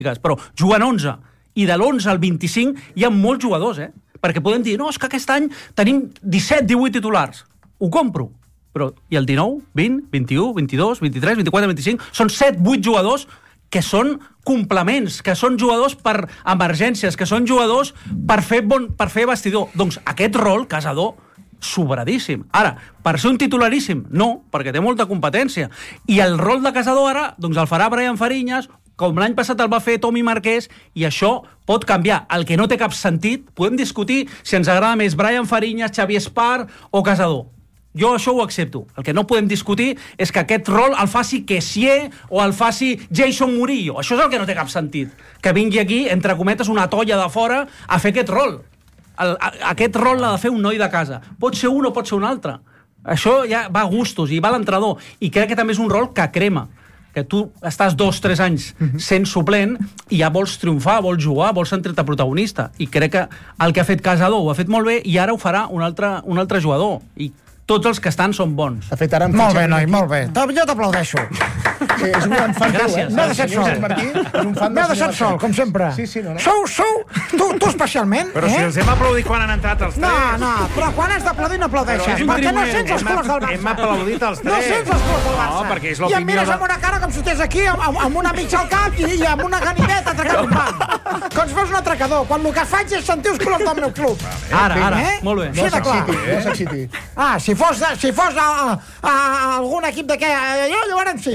però juguen 11, i de l'11 al 25 hi ha molts jugadors, perquè podem dir, no, és que aquest any tenim 17, 18 titulars. Ho compro. Però, i el 19, 20, 21, 22, 23, 24, 25, són 7, 8 jugadors que són complements, que són jugadors per emergències, que són jugadors per fer vestidor. Doncs aquest rol, Casador, sobradíssim. Ara, per ser un titularíssim, no, perquè té molta competència. I el rol de Casador ara, doncs el farà Brian Fariñas, com l'any passat el va fer Tommy Marquès, i això pot canviar. El que no té cap sentit, podem discutir si ens agrada més Brian Fariñas, Xavi Espart o Casador. Jo això ho accepto. El que no podem discutir és que aquest rol el faci Kessié o el faci Jason Murillo. Això és el que no té cap sentit. Que vingui aquí, entre cometes, una tolla de fora a fer aquest rol. Aquest rol l'ha de fer un noi de casa. Pot ser un o pot ser un altre. Això ja va a gustos i va a l'entrenador. I crec que també és un rol que crema. Que tu estàs 2-3 anys sent suplent i ja vols triomfar, vols jugar, vols sentir-te protagonista. I crec que el que ha fet Casador ho ha fet molt bé i ara ho farà un altre jugador. I tots els que estan són bons. De fet, ara molt bé, noi, molt bé. Jo t'aplaudeixo. És un gran fan teu, M'ha deixat sol. M'ha deixat sol, com sempre. Sou, tu especialment. Però si els hem aplaudit quan han entrat els tres. No, però quan has d'aplaudir no aplaudeixes. Perquè no sents els colors del Barça. Hem aplaudit els tres. No sents els colors del Barça. No, perquè és I em mires amb una cara com si estigués aquí amb una mitja al cap i amb una ganiveta atracant un banc. Com si fos un atracador. Quan el que faig és sentir els colors del meu club. Ara, molt bé. Així de clar. No s'exciti. Si fos algun equip de què? Llavors sí.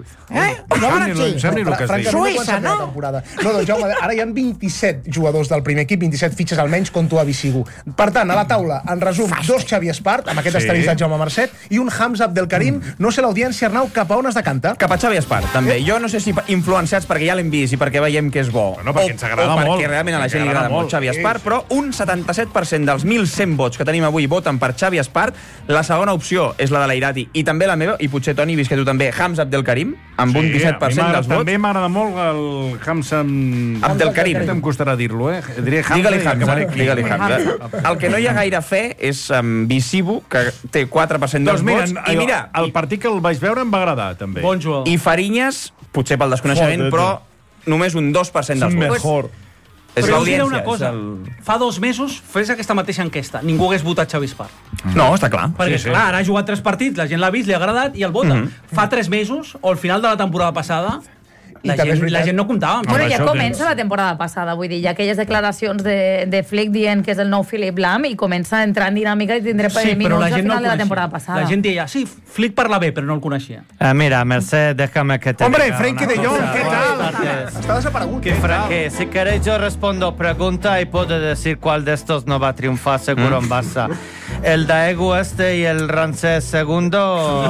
Llavors sí. Suïssa, no? No, doncs Jaume, ara hi ha 27 jugadors del primer equip, 27 fitxes almenys, com tu a Bisigu. Per tant, a la taula, en resum, 2 Xavi Espart, amb aquest estadistat Jaume Marcet, i un Hamza Abdelkarim. No sé l'audiència, Arnau, cap a on es decanta? Cap a Xavi Espart, també. Jo no sé si influenciats perquè ja l'hem vist i perquè veiem que és bo. No, perquè ens agrada molt. O perquè realment a la gent li agrada molt Xavi Espart, però un 77% dels 1.100 vots que tenim avui voten per Xavi Espart. La segona opció és la de l'Airati i també la meva, i potser Toni, vist que tu també, Hamza Abdelkarim, amb un 17% dels vots. També m'agrada molt el Hamza Abdelkarim. Em costarà dir-lo, Diré Hamza. Digue-li Hamza. El que no hi ha gaire fe és Bisibu, que té 4% dels vots. I mira, el partit que el vaig veure em va agradar, també. Bon jugador. I Fariñas, potser pel desconeixement, però només un 2% dels vots. Però us diré una cosa, fa 2 mesos fes aquesta mateixa enquesta, ningú hagués votat Xavi Espart. No, està clar. Perquè, clar, ara ha jugat 3 partits, la gent l'ha vist, li ha agradat i el vota. Fa 3 mesos, o al final de la temporada passada, la gent no comptava. Bueno, ja comença la temporada passada, vull dir, hi ha aquelles declaracions de Flick dient que és el nou Philip Lahm i comença a entrar en dinàmica i tindré minuts al final de la temporada passada. La gent deia, sí, Flick parla bé, però no el coneixia. Mira, Merced, déjame que te Hombre, diga Frenkie de Jong, ¿qué tal? Està desaparegut. Que si queréis yo respondo pregunta y puedo decir cuál de estos no va a triunfar seguro en Barça. El Daegu y el Ramsés segundo,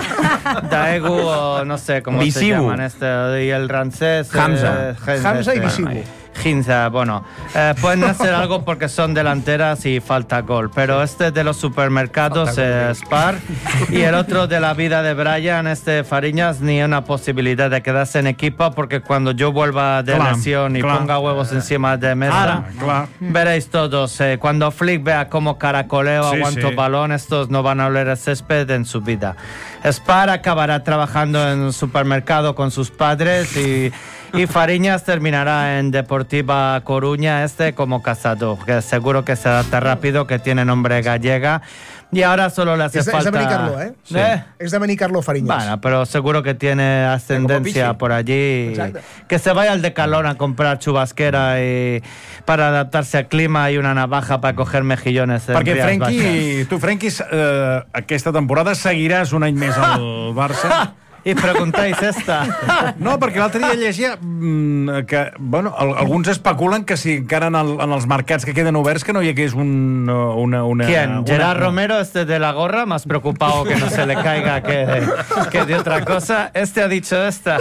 Daegu, no sé cómo se llaman y el Ramsés Hamza y Bisigu. Ginza, bueno, pueden hacer algo porque son delanteras y falta gol, pero este de los supermercados es Spar y el otro de la vida de Brian, Fariñas, ni una posibilidad de quedarse en equipo porque cuando yo vuelva de lesión y ponga huevos encima de mesa, veréis todos, cuando Flick vea cómo caracoleo, aguanto balón, estos no van a oler el césped en su vida. Spar acabará trabajando en un supermercado con sus padres y Fariñas terminará en Deportiva Coruña como Casado, que seguro que se adapta rápido, que tiene nombre gallega. Y ahora solo le hace falta... Es de Benicarló, Sí. Es de Benicarló, Fariñas. Bueno, pero seguro que tiene ascendencia por allí. Exacto. Que se vaya al Decalón a comprar chubasquera para adaptarse al clima y una navaja para coger mejillones. Perquè, Frenkie, aquesta temporada seguiràs un any més al Barça. I preguntáis esta. No, perquè l'altre dia llegia que, bueno, alguns especulen que si encara en els mercats que queden oberts que no hi hagués una... ¿Quién? Gerard Romero, de la gorra, más preocupado que no se le caiga que de otra cosa. Ha dicho esta.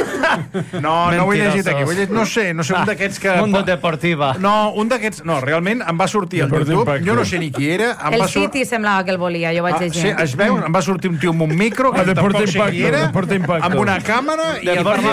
No ho he llegit aquí. No sé, un d'aquests que... Mundo Deportiva. No, un d'aquests... No, realment em va sortir al YouTube, jo no sé ni qui era. El City semblava que el volia, jo vaig llegir. Sí, es veu, em va sortir un tio amb un micro, que tampoc sé qui era, amb una càmera i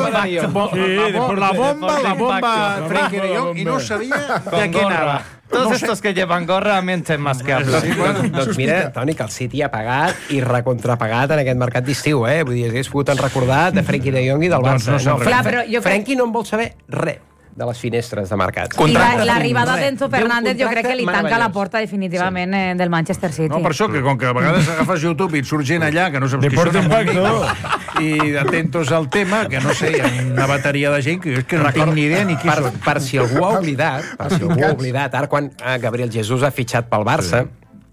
la bomba Frenkie de Jong, i no sabia de què anava. Todos estos que llevan gorra mienten más que hablan. Doncs mira, Toni, que el City ha pagat i recontrapagat en aquest mercat d'estiu, Vull dir, hagués pogut recordar de Frenkie de Jong i del Barça. Clar, però jo Frenkie no en vol saber res. de les finestres de mercat. I l'arribada d'Enzo Fernández jo crec que li tanca la porta definitivament del Manchester City. No, per això, que com que a vegades agafes YouTube i et surt gent allà que no saps qui són i atentos al tema, que no sé, hi ha una bateria de gent que no tinc ni idea ni qui són. Per si algú ha oblidat, ara quan Gabriel Jesús ha fitxat pel Barça,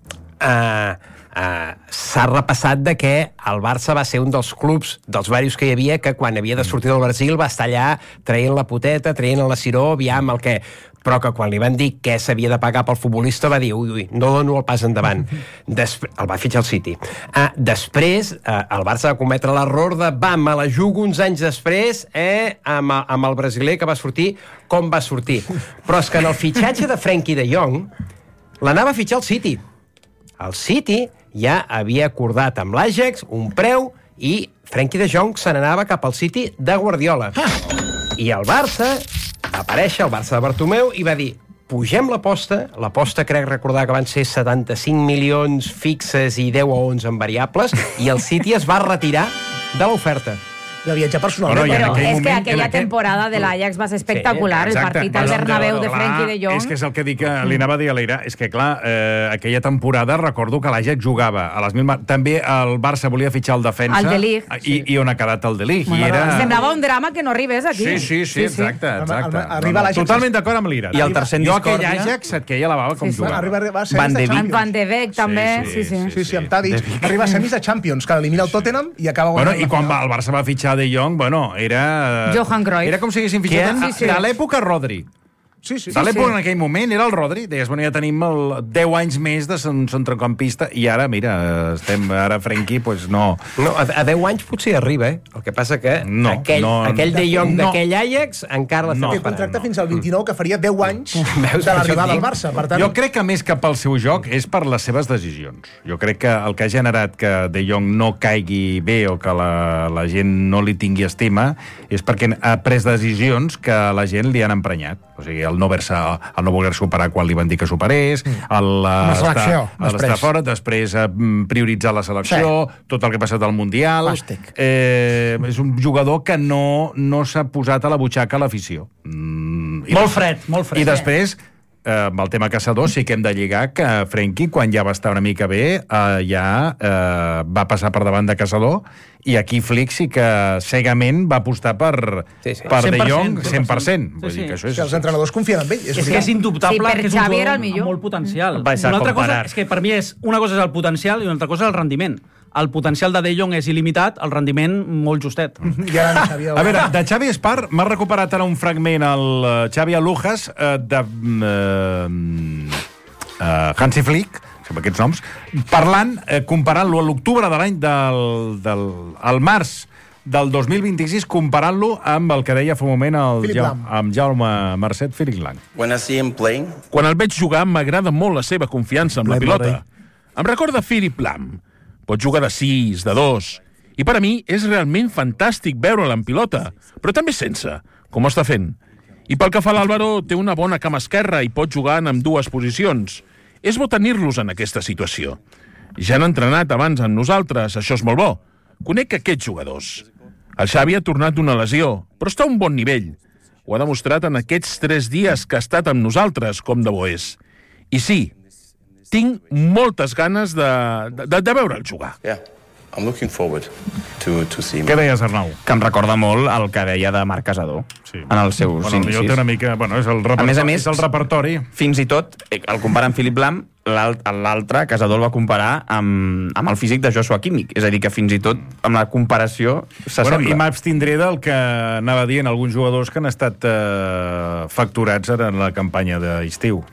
s'ha repassat de que el Barça va ser un dels clubs, dels diversos que hi havia, que quan havia de sortir del Brasil va estar allà traient la poteta, traient la ciró, aviam el que... Però que quan li van dir què s'havia de pagar pel futbolista va dir, ui, no dono el pas endavant. El va fitxar el City. Després, el Barça va cometre l'error de me la jugo uns anys després amb el brasiler que va sortir com va sortir. Però és que en el fitxatge de Frenkie de Jong l'anava a fitxar el City. El City ja havia acordat amb l'Ajax un preu i Frenkie de Jong se n'anava cap al City de Guardiola. I el Barça va aparèixer, el Barça de Bartomeu, i va dir, pugem l'aposta crec recordar que van ser 75 milions fixes i 10 o 11 en variables, i el City es va retirar de l'oferta. De viatjar personalment. Però és que aquella temporada de l'Ajax va ser espectacular, el partit al Bernabéu de Frenkie de Jong. És que és el que dic, li anava a dir a l'Eira, és que clar, aquella temporada recordo que l'Ajax jugava a les 1000... També el Barça volia fitxar el defensa. El De Ligt. I on ha quedat el De Ligt. Semblava un drama que no arribés aquí. Sí, exacte. Arriba l'Ajax. Totalment d'acord amb l'Eira. I el tercer en discòrdia... Jo aquell Ajax et queia la bava com jugava. Van de Beek, també. Sí, amb Tadic. Arriba a semis de Champions, que elimina el Tottenham i acaba guanyant. I quan el Barça va fitxar De Jong, era... Johan Cruyff. Era com si haguessin fitxat de l'època Rodri. De l'època en aquell moment era el Rodri. Deies, bueno, ja tenim 10 anys més de centrocampista i ara, mira, ara Frenkie, doncs no... No, a 10 anys potser arriba, El que passa que aquell De Jong d'aquell Ajax encara l'estem esperant. Contracte fins al 29, que faria 10 anys de l'arribada al Barça. Per tant... Jo crec que més que pel seu joc és per les seves decisions. Jo crec que el que ha generat que De Jong no caigui bé o que la gent no li tingui estima és perquè ha pres decisions que la gent li han emprenyat. O sigui, el no voler superar quan li van dir que superés, l'estar fora, després prioritzar la selecció, tot el que ha passat al Mundial. És un jugador que no s'ha posat a la butxaca a l'afició. Molt fred. I després, amb el tema caçador, sí que hem de lligar que Frenkie, quan ja va estar una mica bé, ja va passar per davant de caçador, i aquí Flick sí que cegament va apostar per De Jong 100%. Vull dir que això és... Els entrenadors confien en ell. És que és indubtable que és un jugador amb molt potencial. Una altra cosa és que per mi una cosa és el potencial i una altra cosa és el rendiment. El potencial de De Jong és il·limitat, el rendiment molt justet. A veure, de Xavi Espart m'ha recuperat ara un fragment el Xavi Alujas de Hansi Flick, amb aquests noms, parlant, comparant-lo a l'octubre de l'any al març del 2026, comparant-lo amb el que deia fa un moment amb Jaume Marcet, Philipp Lahm. Quan el veig jugar m'agrada molt la seva confiança amb la pilota. Em recorda Philipp Lahm. Pot jugar de 6, de 2, i per a mi és realment fantàstic veure'l en pilota, però també sense, com ho està fent. I pel que fa a l'Álvaro, té una bona cama esquerra i pot jugar en ambdues posicions. És bo tenir-los en aquesta situació. Ja han entrenat abans amb nosaltres, això és molt bo. Conec aquests jugadors. El Xavi ha tornat d'una lesió, però està a un bon nivell. Ho ha demostrat en aquests 3 dies que ha estat amb nosaltres, com de bo és. I sí, tinc moltes ganes de veure'l jugar. I'm looking forward to see him. Què deies, Arnau? Que em recorda molt el que deia de Marc Casador en els seus inicis. Jo té una mica... és el repertori. Fins i tot, el compara amb Philipp Lahm, l'altre, Casador, el va comparar amb el físic de Joshua Kimmich. És a dir, que fins i tot amb la comparació s'assembla. I m'abstindré del que anava dient alguns jugadors que han estat facturats ara en la campanya d'estiu.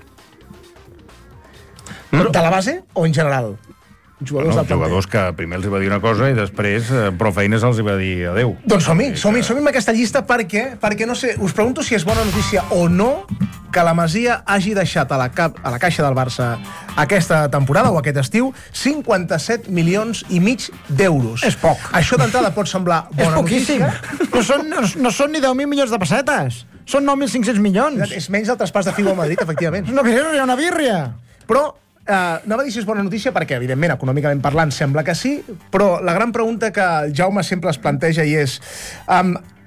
De la base o en general? Jugadors que primer els va dir una cosa i després prou feines els va dir adeu. Doncs som-hi amb aquesta llista perquè no sé, us pregunto si és bona notícia o no que la Masia hagi deixat a la caixa del Barça aquesta temporada o aquest estiu 57 milions i mig d'euros. És poc. Això d'entrada pot semblar bona notícia. No són ni 10.000 milions de pessetes. Són 9.500 milions. És menys del traspàs de Figo a Madrid, efectivament. És una birria. Però anava a dir si és bona notícia perquè, evidentment, econòmicament parlant, sembla que sí, però la gran pregunta que el Jaume sempre es planteja i és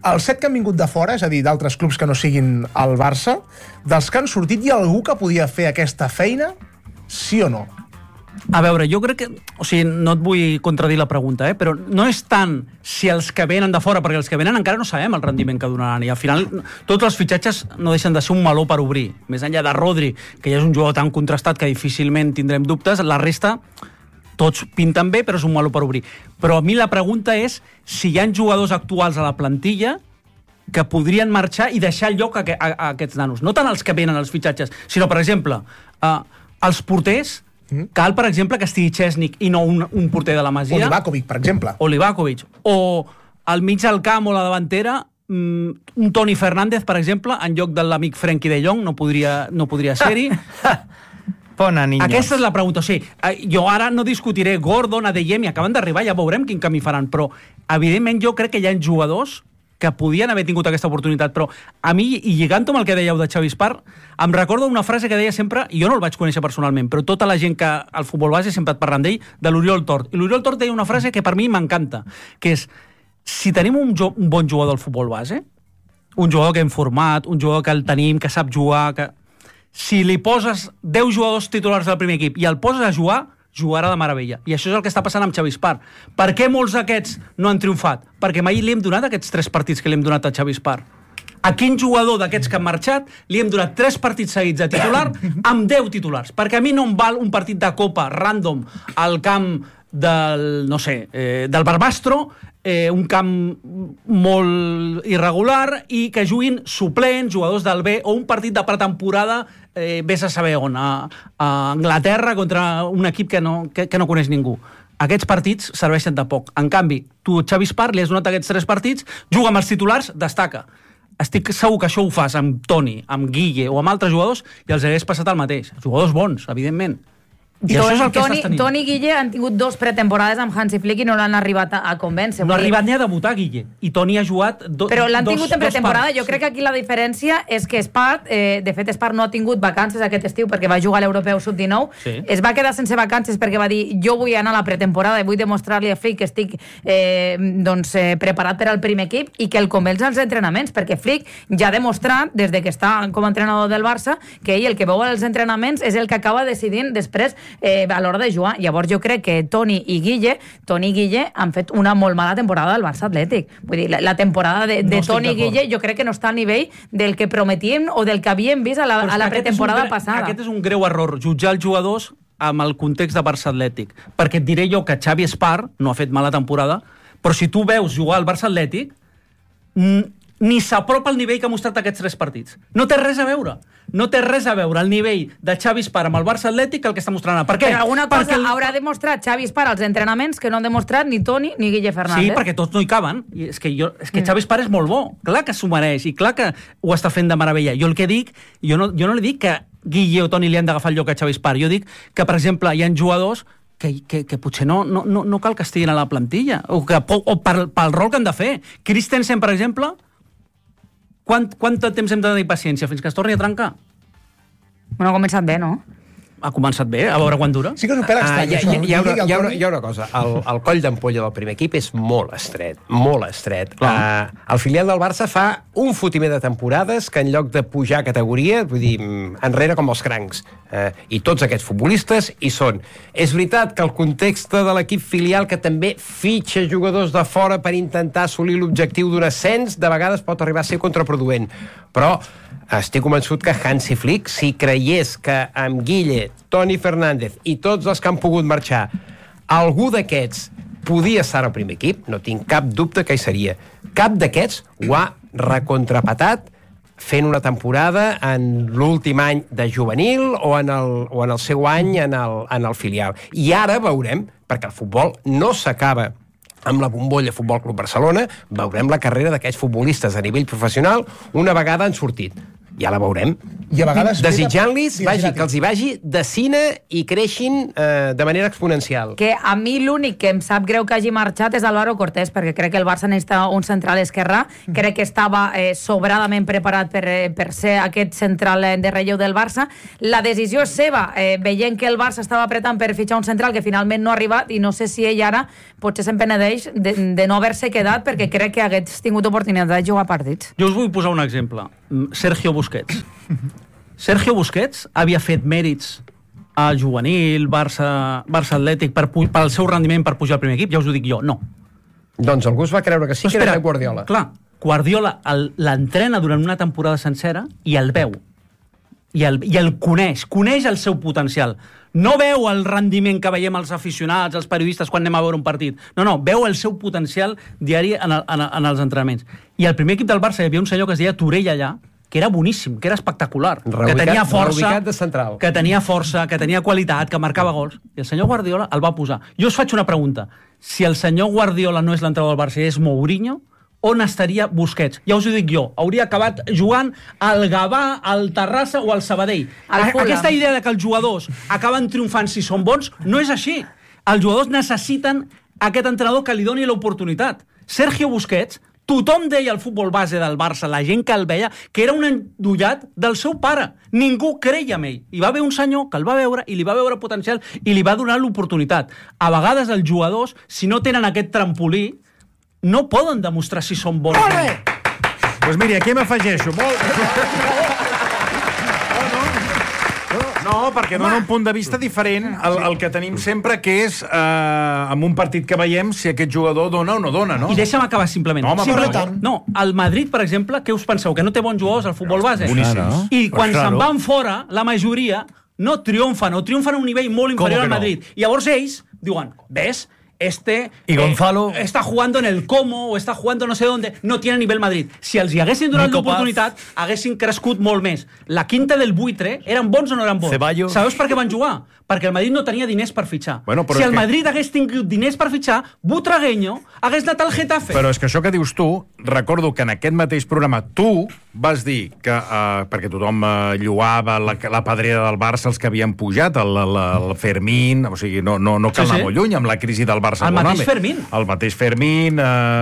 Els 7 que han vingut de fora, és a dir, d'altres clubs que no siguin el Barça, dels que han sortit, hi ha algú que podia fer aquesta feina, sí o no? A veure, jo crec que... O sigui, no et vull contradir la pregunta, però no és tant si els que venen de fora, perquè els que venen encara no sabem el rendiment que donaran, i al final tots els fitxatges no deixen de ser un meló per obrir. Més enllà de Rodri, que ja és un jugador tan contrastat que difícilment tindrem dubtes, la resta tots pinten bé, però és un meló per obrir. Però a mi la pregunta és si hi ha jugadors actuals a la plantilla que podrien marxar i deixar el lloc a aquests nanos. No tant els que venen als fitxatges, sinó, per exemple, els porters. Cal, per exemple, que estigui Chesnik i no un porter de la Masia. O Livakovic, per exemple. O al mig del camp o la davantera, un Toni Fernández, per exemple, en lloc de l'amic Frenkie de Jong, no podria ser-hi. Pona, niños. Aquesta és la pregunta. O sigui, jo ara no discutiré Gordon, Adeyemi, acaben d'arribar, ja veurem quin camí faran, però evidentment jo crec que hi ha jugadors que podien haver tingut aquesta oportunitat, però a mi, i lligant amb el que dèieu de Xavi Espart, em recordo una frase que deia sempre, i jo no el vaig conèixer personalment, però tota la gent que al futbol base sempre et parlen d'ell, de l'Oriol Tort. I l'Oriol Tort deia una frase que per mi m'encanta, que és, si tenim un bon jugador al futbol base, un jugador que hem format, un jugador que el tenim, que sap jugar, que... si li poses 10 jugadors titulars del primer equip i el poses a jugar, jugarà de meravella. I això és el que està passant amb Xavi Espart. Per què molts d'aquests no han triomfat? Perquè mai li hem donat aquests 3 partits que li hem donat a Xavi Espart. A quin jugador d'aquests que han marxat li hem donat 3 partits seguits de titular amb 10 titulars? Perquè a mi no em val un partit de Copa random al camp del, no sé, del Barbastro, un camp molt irregular i que juguin suplents, jugadors del B, o un partit de pretemporada, vés a saber on, a Anglaterra contra un equip que no coneix ningú. Aquests partits serveixen de poc. En canvi, tu, Xavi Espart, li has donat aquests 3 partits, juga amb els titulars, destaca. Estic segur que això ho fas amb Toni, amb Guille o amb altres jugadors i els hagués passat el mateix. Jugadors bons, evidentment. I això és el que estàs tenint. Toni i Guille han tingut 2 pretemporades amb Hansi Flick i no l'han arribat a convèncer. No ha arribat ni a debutar, Guille. I Toni ha jugat però l'han tingut en pretemporada. Jo crec que aquí la diferència és que Espart, de fet Espart no ha tingut vacances aquest estiu perquè va jugar a l'Europeu Sub-19. Sí. Es va quedar sense vacances perquè va dir jo vull anar a la pretemporada i vull demostrar-li a Flick que estic preparat per al primer equip i que el convenç als entrenaments, perquè Flick ja ha demostrat, des de que està com a entrenador del Barça, que ell el que veu als entrenaments és el que acaba decidint després a l'hora de jugar. Llavors jo crec que Toni i Guille han fet una molt mala temporada del Barça Atlètic. Vull dir, la temporada de Toni i Guille jo crec que no està a nivell del que prometíem o del que havíem vist a la pretemporada passada. Aquest és un greu error, jutjar els jugadors amb el context de Barça Atlètic. Perquè et diré jo que Xavi Espart no ha fet mala temporada, però si tu veus jugar al Barça Atlètic, ni s'apropa al nivell que ha mostrat aquests 3 partits. No té res a veure. No té res a veure el nivell de Xavi Espart amb el Barça Atlètic que el que està mostrant. Per què? Però alguna cosa haurà demostrat Xavi Espart als entrenaments que no han demostrat ni Toni ni Guille Fernández. Sí, perquè tots no hi caben. I és que Xavi Espart és molt bo. Clar que s'ho mereix i clar que ho està fent de meravella. Jo el que dic, jo no li dic que Guille o Toni li han d'agafar el lloc a Xavi Espart. Jo dic que, per exemple, hi ha jugadors que potser no cal que estiguin a la plantilla o pel rol que han de fer. Christensen, per exemple, quant temps hem de tenir paciència fins que es torni a trencar? Bueno, ha començat bé, no? Ha començat bé, a veure quan dura. Sí que és un pèl estrany, això. Hi ha una cosa. El coll d'ampolla del primer equip és molt estret, molt estret. El filial del Barça fa un fotimer de temporades que en lloc de pujar categoria, vull dir, enrere com els crancs. I tots aquests futbolistes hi són. És veritat que el context de l'equip filial, que també fitxa jugadors de fora per intentar assolir l'objectiu d'un ascens, de vegades pot arribar a ser contraproduent. Però estic convençut que Hansi Flick, si creiés que amb Guille, Toni Fernández i tots els que han pogut marxar, algú d'aquests podia estar al primer equip, no tinc cap dubte que hi seria. Cap d'aquests ho ha recontrapatat fent una temporada en l'últim any de juvenil o en el seu any en el filial. I ara veurem, perquè el futbol no s'acaba amb la bombolla Futbol Club Barcelona, veurem la carrera d'aquests futbolistes a nivell professional una vegada han sortit. Ja la veurem. I a vegades... Desitjant-los que els hi vagi de cine i creixin de manera exponencial. Que a mi l'únic que em sap greu que hagi marxat és Álvaro Cortés, perquè crec que el Barça necessita un central esquerrà. Crec que estava sobradament preparat per ser aquest central de relleu del Barça. La decisió és seva, veient que el Barça estava apretant per fitxar un central que finalment no ha arribat, i no sé si ell ara potser se'n penedeix de no haver-se quedat, perquè crec que hagués tingut oportunitat de jugar partits. Jo us vull posar un exemple. Sergio Busquets. Sergio Busquets havia fet mèrits al juvenil, Barça Atlètic, pel seu rendiment per pujar al primer equip? Ja us ho dic jo, no. Doncs algú es va creure que sí, que era Guardiola. Clar, Guardiola l'entrena durant una temporada sencera i el veu. I el coneix el seu potencial. No veu el rendiment que veiem els aficionats, els periodistes, quan anem a veure un partit. No, veu el seu potencial diari en els entrenaments. I al primer equip del Barça hi havia un senyor que es deia Torell allà, que era boníssim, que era espectacular, que tenia força, que tenia qualitat, que marcava gols. I el senyor Guardiola el va posar. Jo us faig una pregunta. Si el senyor Guardiola no és l'entrenador del Barça i és Mourinho, on estaria Busquets? Ja us ho dic jo. Hauria acabat jugant al Gavà, al Terrassa o al Sabadell. Aquesta idea de que els jugadors acaben triomfant si són bons no és així. Els jugadors necessiten aquest entrenador que li doni l'oportunitat. Sergio Busquets, tothom deia al futbol base del Barça, la gent que el veia, que era un endollat del seu pare. Ningú creia en ell. I va haver un senyor que el va veure i li va veure potencial i li va donar l'oportunitat. A vegades els jugadors, si no tenen aquest trampolí, no poden demostrar si són bons. Molt bé! Doncs mira, aquí m'afegeixo. No, perquè dona un punt de vista diferent al que tenim sempre, que és amb un partit que veiem si aquest jugador dona o no dona, no? I deixa'm acabar simplement. No, el Madrid, per exemple, què us penseu? Que no té bons jugadors al futbol base? Boníssims. I quan se'n van fora, la majoria no triomfen, o triomfen a un nivell molt inferior al Madrid. I llavors ells diuen, ves, y Gonzalo está jugando en el Como o está jugando no sé dónde, no tiene nivel Madrid. Si els hi haguessin donat l'oportunitat, haguessin crescut molt més. La quinta del buitre, eren bons o no eren bons? Ceballos. Sabeu per què van jugar? Perquè el Madrid no tenia diners per fitxar. Si el Madrid hagués tingut diners per fitxar, Butragueño hagués anat al Getafe. Però és que això que dius tu, recordo que en aquest mateix programa tu vas dir que, perquè tothom lloava la pedrera del Barça, els que havien pujat, el Fermín, o sigui, no cal anar molt lluny amb la crisi del Barça. El mateix Fermín. El mateix Fermín,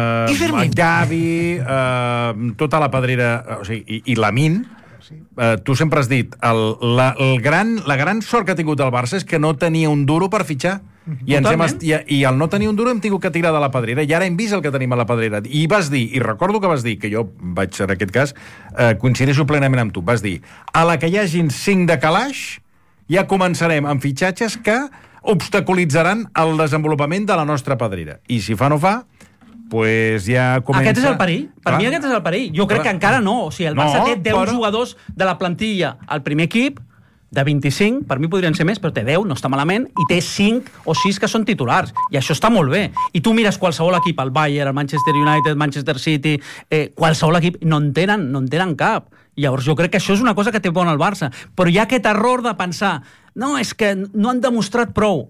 Gavi, tota la pedrera, o sigui, i Lamine. Tu sempre has dit la gran sort que ha tingut el Barça és que no tenia un duro per fitxar i al no tenir un duro hem tingut que tirar de la pedrera i ara hem vist el que tenim a la pedrera i vas dir, i recordo que vas dir, que jo vaig en aquest cas, coincideixo plenament amb tu, vas dir, a la que hi hagin 5 de calaix ja començarem amb fitxatges que obstaculitzaran el desenvolupament de la nostra pedrera i si fa no fa, pues ja comença... Aquest és el perill. Per mi aquest és el perill. Jo crec que encara no. O sigui, el Barça té 10 jugadors de la plantilla al primer equip, de 25, per mi podrien ser més, però té 10, no està malament, i té 5 o 6 que són titulars. I això està molt bé. I tu mires qualsevol equip, el Bayern, el Manchester United, Manchester City, qualsevol equip, no en tenen cap. Llavors jo crec que això és una cosa que té bon el Barça. Però hi ha aquest error de pensar, no, és que no han demostrat prou.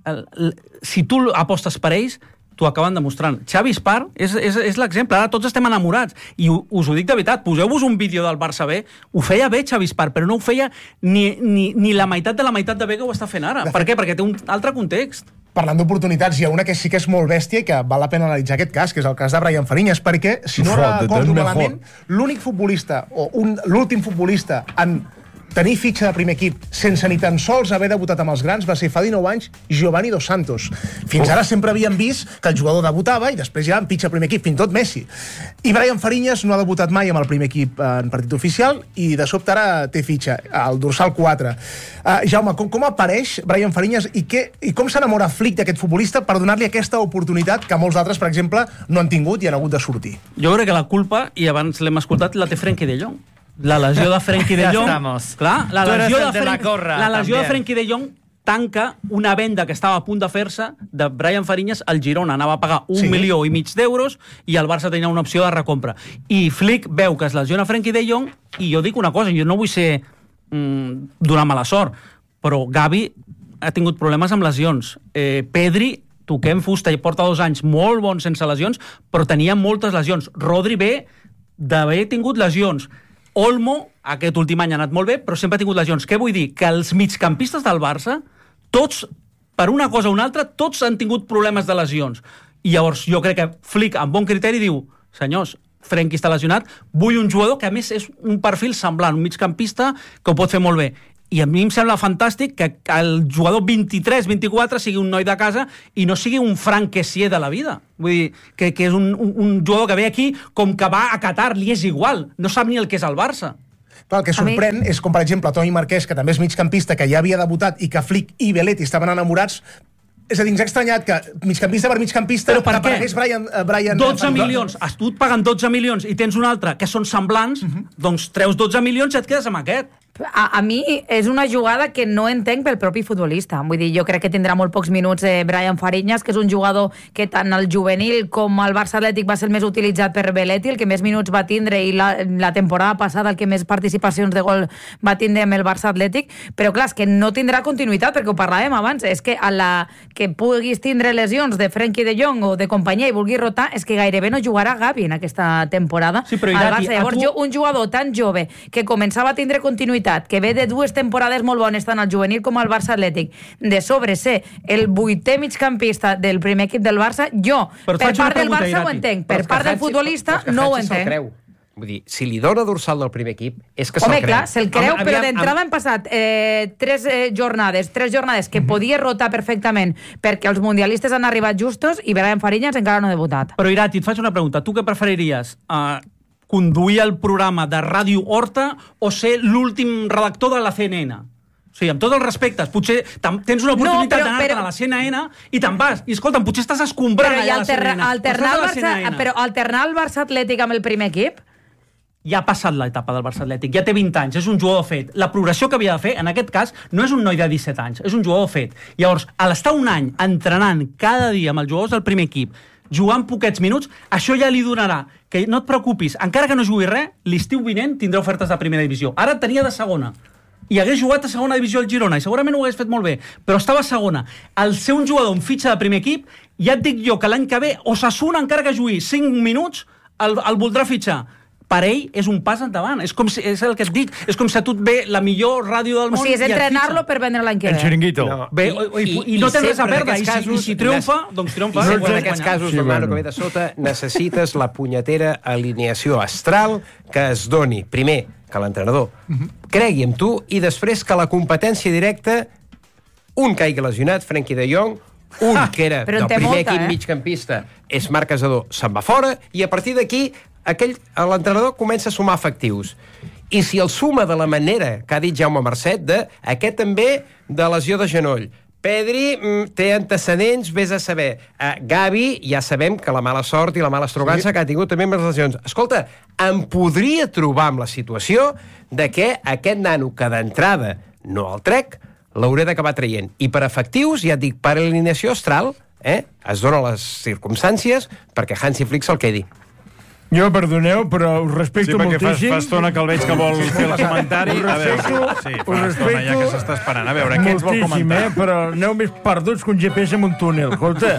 Si tu apostes per ells, t'ho acaben demostrant. Xavi Espart és l'exemple. Ara tots estem enamorats. I us ho dic de veritat. Poseu-vos un vídeo del Barça B. Ho feia bé Xavi Espart, però no ho feia ni la meitat de la meitat de bé que ho està fent ara. Per què? Perquè té un altre context. Parlant d'oportunitats, hi ha una que sí que és molt bèstia i que val la pena analitzar aquest cas, que és el cas de Brian Fariñas, perquè, si no recordo malament, l'únic futbolista, o l'últim futbolista en tenir fitxa de primer equip sense ni tan sols haver debutat amb els grans va ser fa 19 anys Giovanni Dos Santos. Fins ara sempre havíem vist que el jugador debutava i després ja en pitxa primer equip, fins tot Messi. I Brian Fariñas no ha debutat mai amb el primer equip en partit oficial i de sobte ara té fitxa, al dorsal 4. Jaume, com apareix Brian Fariñas i com s'enamora Flick d'aquest futbolista per donar-li aquesta oportunitat que molts d'altres, per exemple, no han tingut i han hagut de sortir? Jo crec que la culpa, i abans l'hem escoltat, la té Frenkie de Jong. La lesió de Frenkie de Jong... Clar, la lesió de Frenkie de Jong tanca una venda que estava a punt de fer-se de Brian Fariñas al Girona. Anava a pagar 1,5 milió d'euros i el Barça tenia una opció de recompra. I Flick veu que es lesiona Frenkie de Jong i jo dic una cosa, jo no vull ser donar mala sort, però Gavi ha tingut problemes amb lesions. Pedri, toquem fusta, i porta 2 anys molt bons sense lesions, però tenia moltes lesions. Rodri ve d'haver tingut lesions. Olmo aquest últim any ha anat molt bé, però sempre ha tingut lesions. Què vull dir? Que els migcampistes del Barça, tots, per una cosa o una altra, tots han tingut problemes de lesions. I llavors jo crec que Flick, amb bon criteri, diu: senyors, Frenkie està lesionat, vull un jugador que a més és un perfil semblant, un migcampista que ho pot fer molt bé. I a mi em sembla fantàstic que el jugador 23-24 sigui un noi de casa i no sigui un Frank Kessié de la vida. Vull dir, que és un jugador que ve aquí com que va a Qatar, li és igual, no sap ni el que és el Barça. Però el que sorprèn és com, per exemple, Toni Marquès, que també és migcampista, que ja havia debutat, i que Flick i Belletti estaven enamorats. És a dir, ens ha estranyat que migcampista per migcampista... Però per què? Brian 12 milions. Tu et paguen 12 milions i tens un altre que són semblants, doncs treus 12 milions i et quedes amb aquest. A mi és una jugada que no entenc pel propi futbolista. Vull dir, jo crec que tindrà molt pocs minuts Brian Fariñas, que és un jugador que tant el juvenil com el Barça Atlètic va ser el més utilitzat per Belletti, el que més minuts va tindre, i la temporada passada el que més participacions de gol va tindre amb el Barça Atlètic, però clar, és que no tindrà continuïtat, perquè ho parlàvem abans, és que a la que puguis tindre lesions de Frenkie de Jong o de companyia i vulguis rotar, és que gairebé no jugarà Gavi en aquesta temporada. Sí, però al Barça. Llavors, un jugador tan jove que començava a tindre continuïtat, que ve de 2 temporades molt bones tant al juvenil com al Barça Atlètic, de sobre ser el 8è migcampista del primer equip del Barça, jo, per part del Barça ho entenc, per part del futbolista no ho entenc. Vull dir, si li dona dorsal del primer equip, és que se'l creu. Home, clar, se'l creu, però d'entrada han passat 3 jornades que podia rotar perfectament perquè els mundialistes han arribat justos i Brian Fariñas encara no ha debutat. Però, Irati, et faig una pregunta. Tu què preferiries? Conduir el programa de Ràdio Horta o ser l'últim redactor de la CNN? O sigui, amb tots els respectes, potser tens una oportunitat d'anar-te'n a la CNN i te'n vas. I escolta'm, potser estàs escombrant allà a la CNN. Però alternar el Barça Atlètic amb el primer equip? Ja ha passat l'etapa del Barça Atlètic, ja té 20 anys, és un jugador fet. La progressió que havia de fer, en aquest cas, no és un noi de 17 anys, és un jugador fet. Llavors, a l'estar un any entrenant cada dia amb els jugadors del primer equip, jugant poquets minuts, això ja li donarà. Que no et preocupis, encara que no jugui res, l'estiu vinent tindrà ofertes de primera divisió. Ara tenia de segona. I hagués jugat a segona divisió al Girona, i segurament ho hagués fet molt bé, però estava a segona. Al ser un jugador en fitxa de primer equip, ja et dic jo que l'any que ve, Osasuna, encara que jugui 5 minuts, el voldrà fitxar. Per ell és un pas endavant. És el que et dic. És com si a tu et ve la millor ràdio del món. O sigui, és entrenar-lo per vendre l'any que ve. El xiringuito. I no tens res a perdre. I si triomfa, doncs triomfa. I sempre en aquests casos, del nano que ve de sota, necessites la punyetera alineació astral que es doni, primer, que l'entrenador cregui en tu, i després que la competència directa, un caigui lesionat, Frenkie de Jong, un que era del primer equip migcampista, és Marc Casador, se'n va fora, i a partir d'aquí l'entrenador comença a sumar efectius. I si el suma de la manera que ha dit Jaume Marcet, aquest també de lesió de genoll, Pedri té antecedents, vés a saber. Gavi, ja sabem que la mala sort i la mala estrogança que ha tingut també amb les lesions. Escolta, em podria trobar amb la situació de que aquest nano que d'entrada no el trec, l'hauré d'acabar traient. I per efectius, ja et dic, per alineació astral, es donen les circumstàncies perquè Hansi Flick se'l quedi. Jo, perdoneu, però us respecto moltíssim. Sí, perquè fa estona que el veig que vol fer el comentari. Us respecto ja que s'està esperant. A veure, què ens vol comentar? Però aneu més perduts que un GPS en un túnel. Escolta,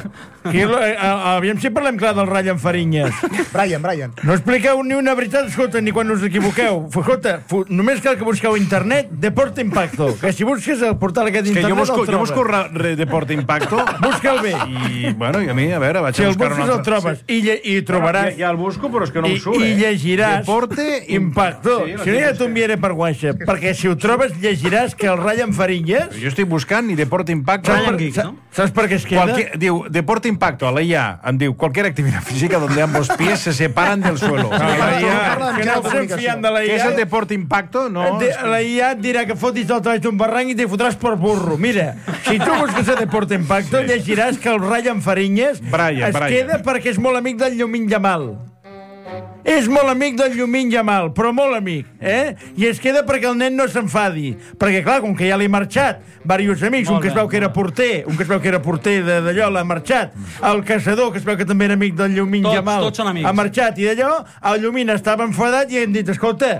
aviam si parlem clar del Brian Fariñas. Brian. No expliqueu ni una veritat, escolta, ni quan us equivoqueu. Escolta, només cal que busqueu internet Deporte Impacto, que si busques el portal aquest d'internet el trobes. Jo busco Deporte Impacto. Busca'l bé. I, bueno, i a mi, a veure, vaig a buscar un altre. Si el busques el trobes i trobaràs. Ja el busco, però és que no em surt, I llegiràs Deporte Impacto. Si no, ja t'ho enviaré per WhatsApp, perquè si ho trobes llegiràs que el Brian Fariñas... Jo estic buscant i Deporte Impacto... Saps per què es queda? Diu, Deporte Impacto, a la IA, em diu, cualquier actividad física donde ambos pies se separan del suelo. Que no se'n fiant de la IA. Què és el Deporte Impacto? La IA et dirà que fotis del treball d'un barranc i te fotràs per burro. Mira, si tu busques a Deporte Impacto, llegiràs que el Brian Fariñas es queda perquè és molt amic del Llumín Yamal. És molt amic del Llumín Yamal, però molt amic, I es queda perquè el nen no s'enfadi. Perquè, clar, com que ja l'he marxat diversos amics, un que es veu que era porter, d'allò, l'ha marxat. El caçador, que es veu que també era amic del Llumín Yamal, ha marxat. I d'allò, el Llumín estava enfadat i hem dit, escolta,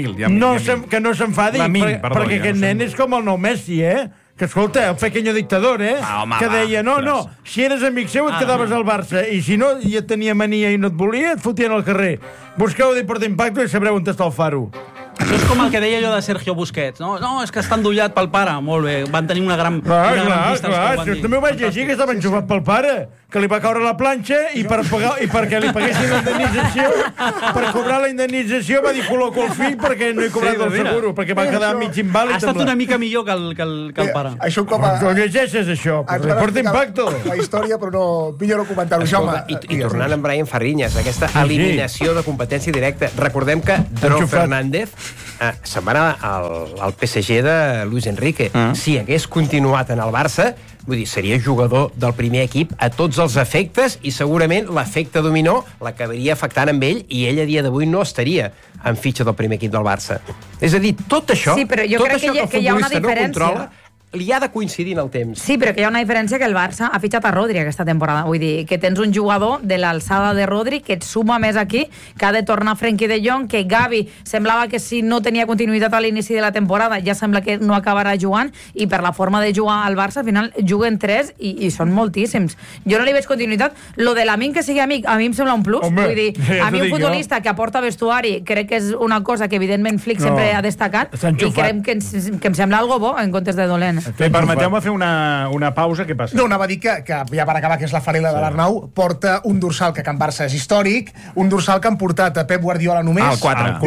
que no s'enfadi, perquè aquest nen és com el nou Messi, Que, escolta, el pequeño dictador, que deia, no, si eres amic seu et quedaves al Barça, i si no, ja tenia mania i no et volia, et fotien al carrer. Busqueu Deporte Impacto i sabreu on està el faro. Això és com el que deia allò de Sergio Busquets. No, és que està endollat pel pare. Molt bé, van tenir una gran pista. Clar, jo també ho vaig llegir, que estava enxufat pel pare, que li va caure la planxa i perquè li paguessin la indemnització, per cobrar la indemnització va dir col·loco el fill perquè no he cobrat el seguro, perquè va quedar mig invàlid. Ha estat una mica millor que el pare. Això com a... No llegeixes, això. Porta impacto. La història, però no... Millor no comentar-ho, Jaume. I tornant amb Brian Fariñas, aquesta eliminació de competència directa. Recordem que Dro Fernández se'n va anar al PSG de Luis Enrique. Si hagués continuat en el Barça, vull dir, seria jugador del primer equip a tots els efectes i segurament l'efecte dominó l'acabaria afectant amb ell i ell a dia d'avui no estaria en fitxa del primer equip del Barça. És a dir, tot això, sí, però jo crec que hi ha una diferència. No controla, li ha de coincidir en el temps. Sí, però que hi ha una diferència que el Barça ha fitxat a Rodri aquesta temporada. Vull dir, que tens un jugador de l'alçada de Rodri que et suma més aquí, que ha de tornar Frenkie de Jong, que Gavi semblava que si no tenia continuïtat a l'inici de la temporada ja sembla que no acabarà jugant, i per la forma de jugar al Barça, al final juguen 3 i són moltíssims. Jo no li veig continuïtat. Lo de l'amic que sigui amic, a mi em sembla un plus. Home, vull dir, a mi un futbolista que aporta vestuari crec que és una cosa que evidentment Flick sempre ha destacat i crec que em sembla algo bo en comptes de dolent. Permeteu-me fer una pausa, què passa? No, anava a dir que ja per acabar, que és la farela de l'Arnau, porta un dorsal que a Can Barça és històric, un dorsal que han portat a Pep Guardiola només. El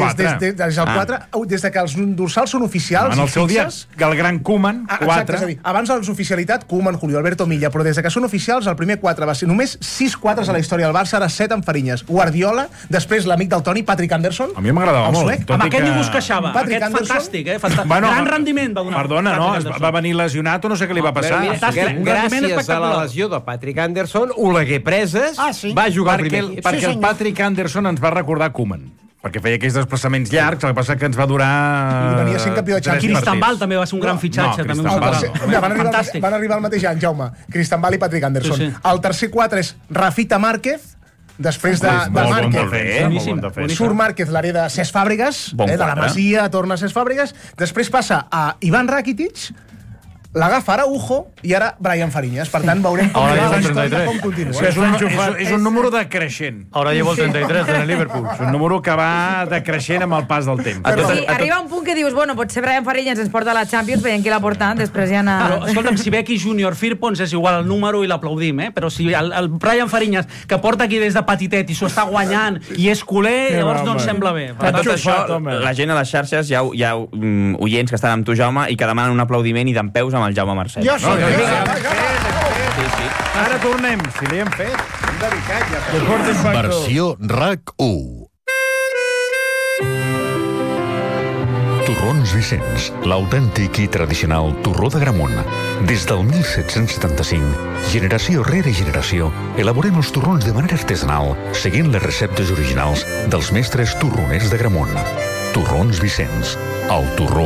4. Des que els dorsals són oficials en el seu dia, que el gran Koeman, 4. Exacte, és a dir, abans de l'oficialitat, Koeman, Julio Alberto Milla, però des que són oficials, el primer 4 va ser només 6 4s a la història del Barça, ara 7 amb Fariñas. Guardiola, després l'amic del Toni, Patrick Anderson. A mi m'agradava molt. Amb aquest ningú es queixava. Aquest fantàstic, gran rendiment va donar. Perdona, no, va venir lesionat o no sé què li va passar. Gràcies a la lesió de Patrick Anderson, Oleguer Preses va jugar al primer equip. Perquè el Patrick Anderson ens va recordar Koeman, perquè feia aquells desplaçaments llargs, el que passa que ens va durar... I venia sent campió de Champions. Cristambal també va ser un gran fitxatge. Van arribar el mateix any, Jaume. Cristambal i Patrick Anderson. El tercer 4 és Rafita Márquez, després de Márquez. Surt Márquez, l'hereda de Cesc Fàbregas, de la Masia, torna a Cesc Fàbregas, després passa a Ivan Rakitic, l'agafa Araujo i ara Brian Fariñas. Per tant, veurem com continua. És un número decreixent. Ahora llevo el 33 en el Liverpool. És un número que va decreixent amb el pas del temps. Sí, arriba un punt que dius, bueno, potser Brian Fariñas ens porta a la Champions, veient qui l'ha portat, després ja anar... Però, escolta'm, si ve aquí Junior Firpons és igual el número i l'aplaudim, però si el Brian Fariñas, que porta aquí des de petitet i s'ho està guanyant i és culer, llavors no ens sembla bé. Per tot això, la gent a les xarxes, hi ha oients que estan amb tu, Jaume, i que demanen un aplaudiment i dempeus amb el Jaume Marcet. Jo sí. Ara tornem, si li hem fet. Hem dedicat ja. Versió RAC 1. Torrons Vicenç, l'autèntic i tradicional torró de Gramunt. Des del 1775, generació rere generació, elaborem els torrons de manera artesanal, seguint les receptes originals dels mestres torroners de Gramunt. Torrons Vicenç, el torró.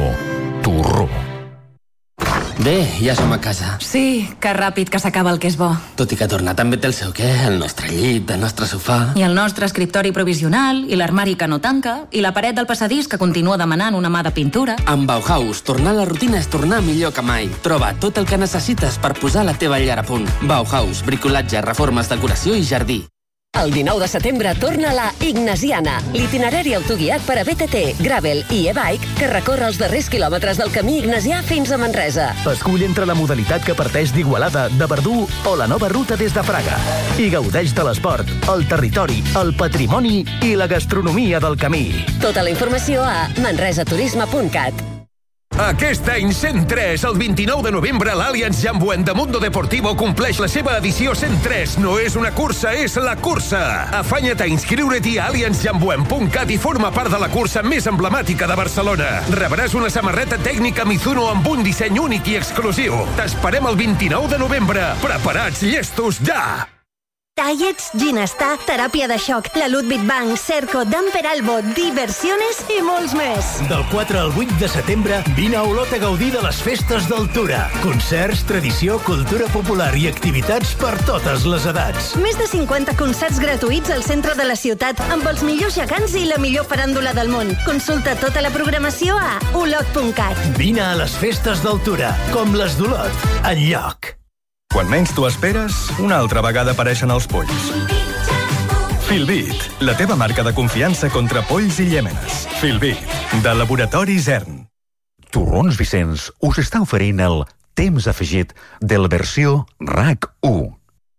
Bé, ja som a casa. Sí, que ràpid que s'acaba el que és bo. Tot i que tornar també té el seu què, el nostre llit, el nostre sofà... I el nostre escriptori provisional, i l'armari que no tanca, i la paret del passadís que continua demanant una mà de pintura. Amb Bauhaus, tornar a la rutina és tornar millor que mai. Troba tot el que necessites per posar la teva llar a punt. Bauhaus, bricolatge, reformes, decoració i jardí. El 19 de setembre torna la Ignasiana, l'itinerari autoguiat per a BTT, Gravel i e-bike que recorre els darrers quilòmetres del camí ignasià fins a Manresa. Escull entre la modalitat que parteix d'Igualada, de Verdú o la nova ruta des de Fraga. I gaudeix de l'esport, el territori, el patrimoni i la gastronomia del camí. Tota la informació a manresaturisme.cat. Aquest any 103, el 29 de novembre, l'Allianz Jambuent de Mundo Deportivo compleix la seva edició 103. No és una cursa, és la cursa. Afanya't a inscriure't a allianzjambuent.cat i forma part de la cursa més emblemàtica de Barcelona. Rebràs una samarreta tècnica Mizuno amb un disseny únic i exclusiu. T'esperem el 29 de novembre. Preparats, llestos, ja! Tallets, Ginestar, Teràpia de Xoc, la Ludwig Bank, Cerco, Damper Albo, Diversiones i molts més. Del 4 al 8 de setembre, vine a Olot a gaudir de les festes d'Altura. Concerts, tradició, cultura popular i activitats per totes les edats. Més de 50 concerts gratuïts al centre de la ciutat amb els millors gegants i la millor faràndula del món. Consulta tota la programació a olot.cat. Vine a les festes d'Altura, com les d'Olot, enlloc. Quan menys t'ho esperes, una altra vegada apareixen els polls. Filbit, la teva marca de confiança contra polls i llèmenes. Filbit, de Laboratori Zern. Torrons Vicenç us està oferint el temps afegit de la versió RAC 1.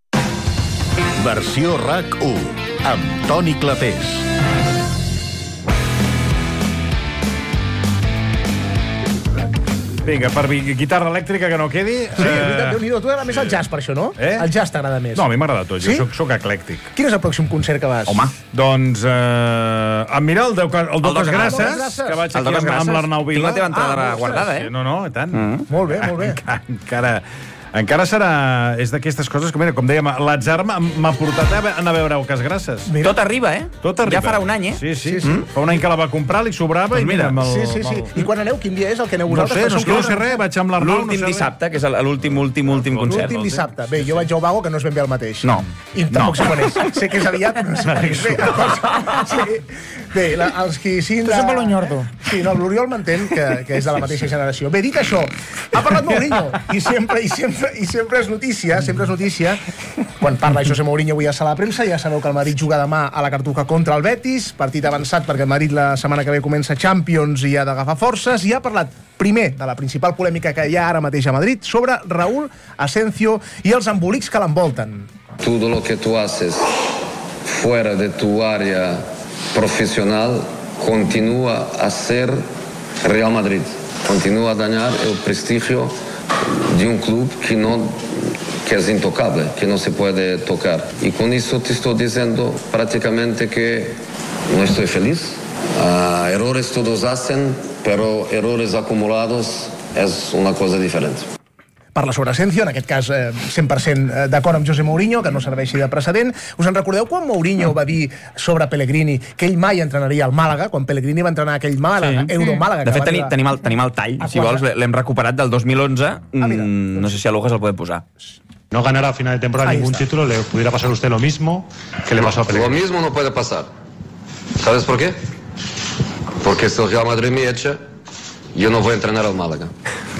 Versió RAC 1, amb Toni Clapés. Vinga, per guitarra elèctrica que no quedi... Sí, Déu-n'hi-do, tu m'agrada més el jazz per això, no? El jazz t'agrada més. No, a mi m'agrada tot, Sí? jo soc eclèctic. Quin és el pròxim concert que vas? Home. Doncs, mira, el Doques Grasses, que vaig El aquí Doques amb l'Arnau Vila. Tinc la teva entrada guardada, Sí, no, i tant. Molt bé, molt bé. Encara serà... És d'aquestes coses que, mira, com dèiem, l'atzar m'ha portat a anar a veure Oques Grasses. Tot arriba, eh? Tot arriba. Ja farà un any, eh? Sí. Fa un any que la va comprar, li sobrava, i mira... Sí. I quan aneu, quin dia és el que aneu vosaltres? No sé res, vaig amb l'Arnau... L'últim dissabte, que és l'últim concert. L'últim dissabte. Bé, jo vaig a Obago, que no és ben bé el mateix. No. I tampoc sé quan és. Sé que és aviat, però no sé quan és. Bé, els qui siguin... Tu sempre l'Onyordo. Sí, no, l'Oriol m'entén, que és de la mateixa generació. Bé, dit això, ha parlat Mourinho, i sempre és notícia, quan parla José Mourinho avui a Sala de Premsa. Ja sabeu que el Madrid juga demà a la Cartuja contra el Betis, partit avançat perquè el Madrid la setmana que ve comença Champions i ha d'agafar forces, i ha parlat primer de la principal polèmica que hi ha ara mateix a Madrid sobre Raúl Asensio i els embolics que l'envolten. Todo lo que tú haces fuera de tu área profesional continúa a ser Real Madrid, continúa a dañar el prestigio de un club que es intocable, que no se puede tocar. Y con eso te estoy diciendo prácticamente que no estoy feliz. Errores todos hacen, pero errores acumulados es una cosa diferente. Parla sobre Asensio, en aquest cas 100% d'acord amb José Mourinho, que no serveixi de precedent. Us en recordeu quan Mourinho va dir sobre Pellegrini que ell mai entrenaria al Màlaga, quan Pellegrini va entrenar aquell Màlaga, Euromàlaga? De fet, tenim el tall, si vols, l'hem recuperat del 2011. No sé si a Lujas el podem posar. No ganará a final de temporada ningún título, le pudiera pasar a usted lo mismo que le pasó a Pellegrini. Lo mismo no puede pasar. ¿Sabes por qué? Porque si el Real Madrid me echa, yo no voy a entrenar al Málaga.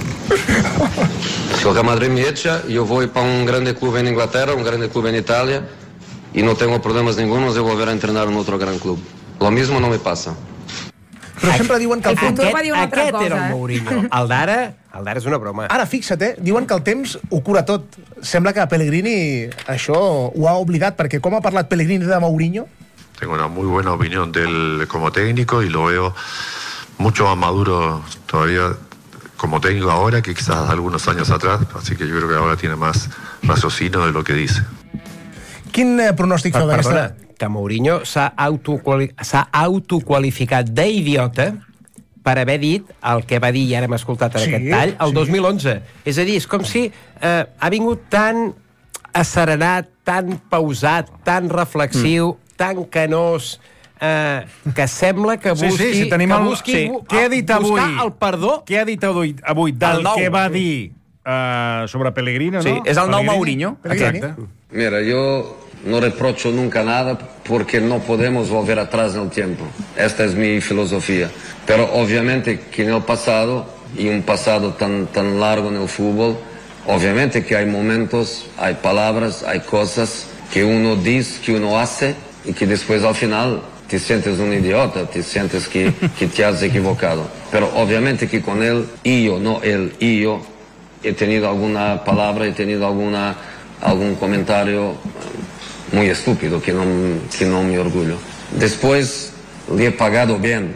Si el Real Madrid me echa, yo voy para un grande club en Inglaterra, un grande club en Italia, y no tengo problemas ningunos de volver a entrenar en otro gran club. Lo mismo no me pasa. Però sempre diuen que el futur va dir una altra cosa, era el Mourinho. El d'ara és una broma. Ara, fixa't, diuen que el temps ho cura tot. Sembla que Pellegrini això ho ha oblidat, perquè com ha parlat Pellegrini de Mourinho? Tengo una muy buena opinión de él como técnico y lo veo mucho más maduro todavía como técnico ahora que quizás algunos años atrás, así que yo creo que ahora tiene más raciocinio de lo que dice. Quin pronòstic feu d'aquesta? Que Mourinho s'ha autoqualificat d'idiota per haver dit el que va dir, i ara hem escoltat en aquest tall, el 2011. És a dir, és com si ha vingut tan asserenat, tan pausat, tan reflexiu, tan canós, que sembla que busqui... Què ha dit avui? Buscar el perdó. Què ha dit avui del que va dir sobre Pellegrini, no? Sí, és el nou Mourinho. Exacte. Mira, yo no reprocho nunca nada porque no podemos volver atrás en el tiempo. Esta es mi filosofía. Pero obviamente que en el pasado, y un pasado tan largo en el fútbol, obviamente que hay momentos, hay palabras, hay cosas que uno dice, que uno hace, y que después al final te sientes un idiota, te sientes que te has equivocado. Pero obviamente que con él, y yo, no él, y yo, he tenido alguna palabra, he tenido algún comentario muy estúpido que no me orgullo. Después le he pagado bien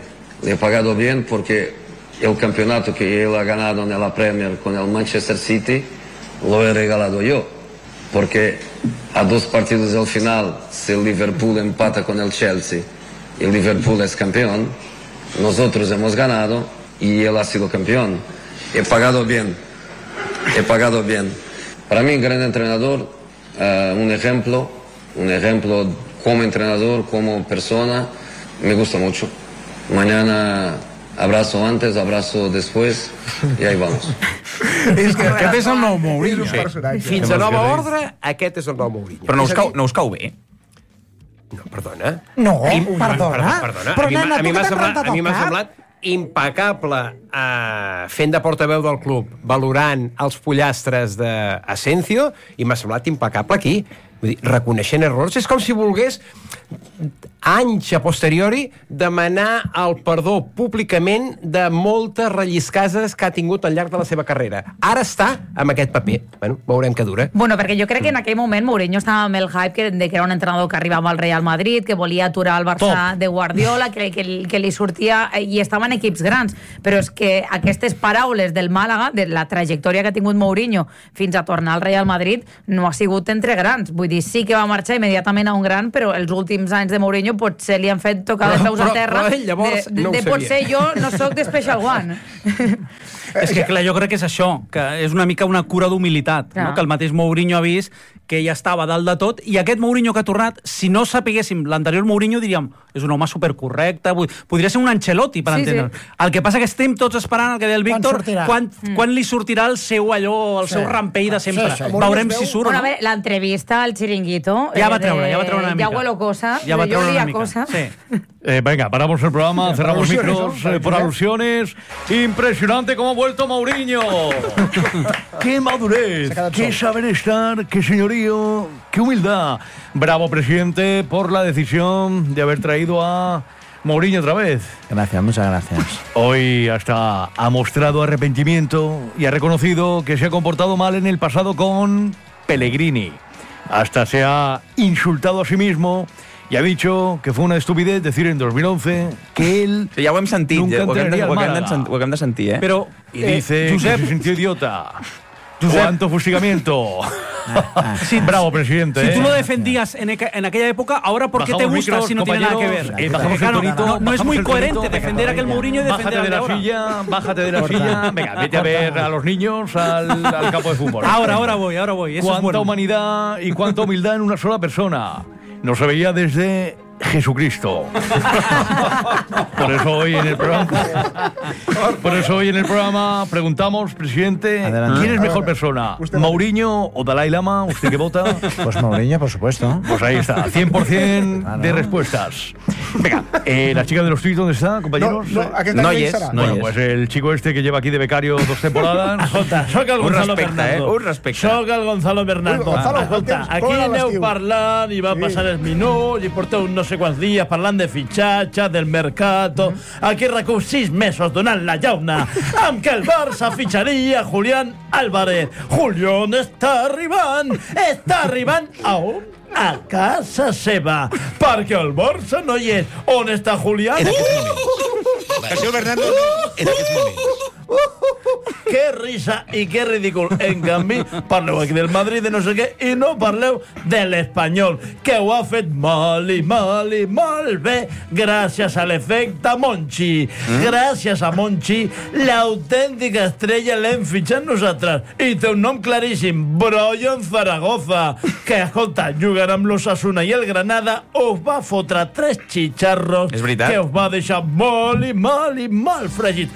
porque el campeonato que él ha ganado en la Premier con el Manchester City lo he regalado yo, porque a 2 partidos del final, si el Liverpool empata con el Chelsea y el Liverpool es campeón, nosotros hemos ganado y él ha sido campeón. He pagado bien. Para mí, un gran entrenador, un ejemplo como entrenador, como persona, me gusta mucho. Mañana abrazo antes, abrazo después, i ahí vamos. Aquest és el nou Mourinho. Fins a nova ordre, aquest és el nou Mourinho. Però no us cau bé? No, perdona. No, perdona. Però, nena, a mi m'ha semblat impecable fent de portaveu del club, valorant els pollastres d'Asensio, i m'ha semblat impecable aquí. Vull dir, reconeixent errors. És com si volgués anys a posteriori demanar el perdó públicament de moltes relliscades que ha tingut al llarg de la seva carrera. Ara està amb aquest paper. Bueno, veurem què dura. Bueno, perquè jo crec que en aquell moment Mourinho estava amb el hype de que era un entrenador que arribava al Real Madrid, que volia aturar el Barça de Guardiola, que li sortia... I estava en equips grans. Però és que aquestes paraules del Màlaga, de la trajectòria que ha tingut Mourinho fins a tornar al Real Madrid, no ha sigut entre grans. Vull dir, sí que va marxar immediatament a un gran, però els últims anys de Mourinho potser li han fet tocar de peus a terra. Però ell llavors no ho sabia. Potser jo no sóc de Special One. És que, clar, jo crec que és això, que és una mica una cura d'humilitat, no? Que el mateix Mourinho ha vist que ja estava dalt de tot, i aquest Mourinho que ha tornat, si no sapiguéssim l'anterior Mourinho, diríem, és un home supercorrecte, podria ser un Ancelotti, per entendre'ns. Sí. El que passa que estem tots esperant el que deia el Víctor, quan li sortirà el seu el seu rampell de sempre. Veurem si surt o no. L'entrevista al Chiringuito... Ja va treure una mica. Ya huelo cosa. Ja va treure una mica. Venga, paramos el programa, cerramos micros por alusiones. Impresionante cómo ha vuelto Mourinho. ¡Qué madurez! ¡Qué saber estar! ¡Qué señorío! ¡Qué humildad! Bravo, presidente, por la decisión de haber traído a Mourinho otra vez. Gracias, muchas gracias. Hoy hasta ha mostrado arrepentimiento y ha reconocido que se ha comportado mal en el pasado con Pellegrini. Hasta se ha insultado a sí mismo i ha dicho que fue una estupidez decir en 2011 que él ja ho hem sentit, nunca entraría al Málaga. Ho hem de sentir, Però, y dice Josep, que se sintió idiota. ¡Cuánto fustigamiento! Bravo, presidente. Si tú lo defendías en aquella época, ahora ¿por qué te gusta si no tiene nada que ver? No es muy coherente defender a aquel Mourinho y defender a ahora. Bájate de la silla. Venga, vete a ver a los niños al campo de fútbol. Ahora voy. Eso cuánta es bueno. Humanidad y cuánta humildad en una sola persona. No se veía desde Jesucristo. Por eso hoy en el programa preguntamos, presidente, adelante. ¿Quién es mejor persona? ¿Mourinho o Dalai Lama? ¿Usted qué vota? Pues Mourinho, por supuesto. Pues ahí está, 100% de respuestas. Venga, la chica de los tweets, ¿dónde está, compañeros? No hi és. Bueno, pues el chico este que lleva aquí de becario 2 temporadas. Soc el Gonzalo Bernardo. Un respecte. Soc el Gonzalo Bernardo. Escolta, aquí aneu parlant i va passar els minuts i porteu no sé quants dies parlant de fitxatge, del mercato. Aquí recull 6 mesos donant la llauna amb que el Barça fitxaria Julián Álvarez. Julián està arribant a on? A casa seva, perquè el Barça no hi és. On està Julián? El senyor Bernardo en aquests moments. Que risa i que ridícul. En canvi, parleu aquí del Madrid, de no sé què, i no parleu de l'Espanyol, que ho ha fet molt bé, gràcies a l'efecte Monchi. Gràcies a Monchi, l'autèntica estrella l'hem fitxat nosaltres. I té un nom claríssim, Brian Zaragoza, que, escolta, jugant amb l'Osasuna i el Granada, us va fotre 3 xitxarros que us va deixar molt fregit.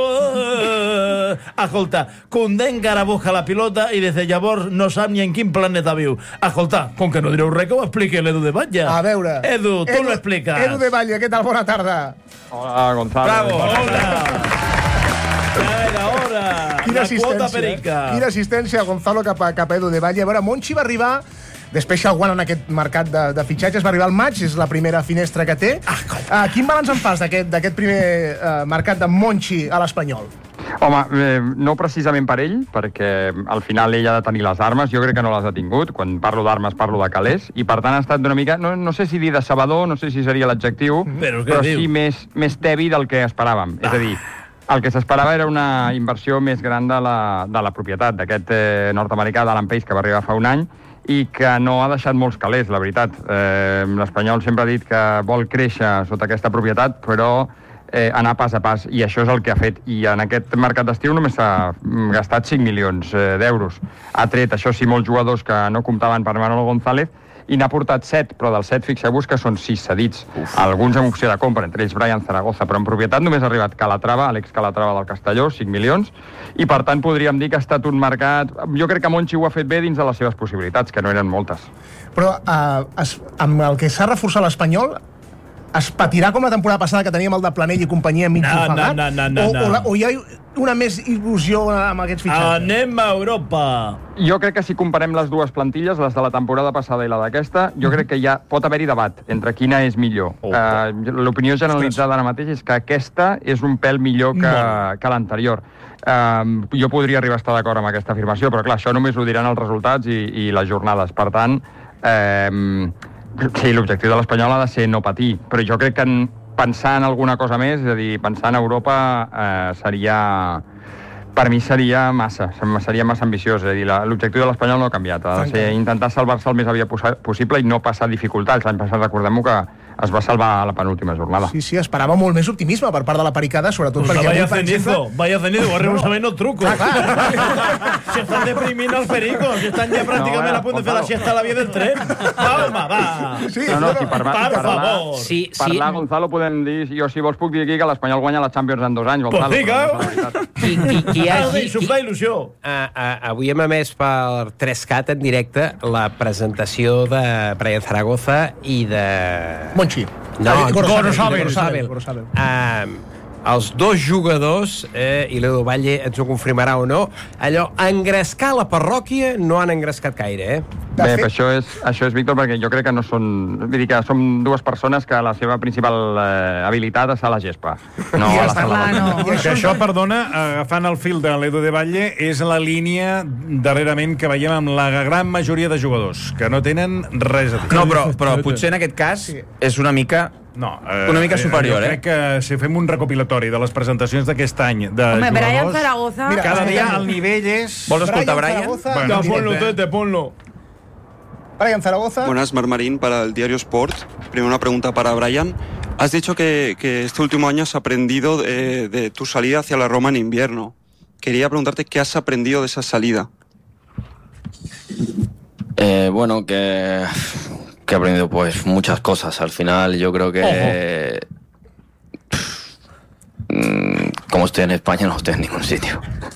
Escolta, Koundé encara busca la pilota i des de llavors no sap ni en quin planeta viu. Escolta, com que no direu res, que ho expliqui l'Edu de Batlle. A veure... Edu, tu lo expliques. Edu de Batlle, què tal? Bona tarda. Hola, Gonzalo. Bravo, hola. Ja era hora. Quina assistència, Gonzalo, cap a Edu de Batlle. A veure, Monchi va arribar d'Special One en aquest mercat de fitxatges, va arribar al maig, és la primera finestra que té. Quin balanç en fas d'aquest primer mercat de Monchi a l'Espanyol? Home, no precisament per ell, perquè al final ell ha de tenir les armes, jo crec que no les ha tingut, quan parlo d'armes parlo de calés, i per tant ha estat una mica, no sé si dir decebedor, no sé si seria l'adjectiu, però sí més tebi del que esperàvem. És a dir, el que s'esperava era una inversió més gran de la propietat d'aquest nord-americà d'Alan Pace, que va arribar fa un any, i que no ha deixat molts calés, la veritat. L'Espanyol sempre ha dit que vol créixer sota aquesta propietat, però anar pas a pas, i això és el que ha fet. I en aquest mercat d'estiu només s'ha gastat 5 milions d'euros. Ha tret, això sí, molts jugadors que no comptaven per Manolo González, i n'ha portat 7, però dels 7 fixeu-vos que són 6 cedits. Alguns amb opció de compra, entre ells Brian Zaragoza, però en propietat només ha arribat Calatrava, Àlex Calatrava del Castelló, 5 milions, i per tant podríem dir que ha estat un mercat... Jo crec que Monchi ho ha fet bé dins de les seves possibilitats, que no eren moltes. Però amb el que s'ha reforçat l'Espanyol, es patirà com la temporada passada que teníem el de Planell i companyia mig ofegat? O hi ha una més il·lusió amb aquests fitxatges? Anem a Europa. Jo crec que si comparem les dues plantilles, les de la temporada passada i la d'aquesta, jo crec que ja pot haver-hi debat entre quina és millor. L'opinió generalitzada ara mateix és que aquesta és un pèl millor que l'anterior. Jo podria arribar a estar d'acord amb aquesta afirmació, però clar, això només ho diran els resultats i les jornades. Per tant, sí, l'objectiu de l'Espanyol ha de ser no patir, però jo crec que pensar en alguna cosa més, és a dir, pensar en Europa per mi seria massa ambiciós. És a dir, l'objectiu de l'Espanyol no ha canviat. Ha de ser intentar salvar-se el més aviat possible i no passar dificultats. L'any passat, recordem-ho, que es va salvar a la penúltima jornada. Sí, esperava molt més optimisme per part de la Pericada, sobretot perquè... Vaya cenizo, barremos a ver los trucos. Se están deprimiendo al perico, se están ya prácticamente a punt de fer la siesta a la via del tren. Va, home, va. Per favor. Parlar, Gonzalo, podem dir... Jo, si vols, puc dir aquí que l'Espanyol guanya la Champions en 2 anys, Gonzalo. Sufla il·lusió. Avui hem emès per 3CAT en directe la presentació de Brian Zaragoza i de... Monchi. No, Gorosabel. Els dos jugadors, i l'Edu Valle ens ho confirmarà o no, allò, engrescar la parròquia no han engrescat gaire, Bé, això és, Víctor, perquè jo crec que no són... Vull dir que som dues persones que la seva principal habilitat és a la gespa. No a la sala. Que això, perdona, agafant el fil de l'Edu de Valle, és la línia darrerament que veiem amb la gran majoria de jugadors, que no tenen res a dir. No, però potser en aquest cas és una mica... una mica superior, jo crec que si fem un recopilatori de les presentacions d'aquest any de jugadors... Brian Zaragoza... Cada dia el nivell és... Vols escoltar Brian? Ja, ponlo, Tete, ponlo. Brian Zaragoza. Buenas, Mar Marín, para el diario Sport. Primero una pregunta para Brian. Has dicho que este último año has aprendido de tu salida hacia la Roma en invierno. Quería preguntarte qué has aprendido de esa salida. Bueno, que he aprendido pues muchas cosas. Al final yo creo que como estoy en España no estoy en ningún sitio.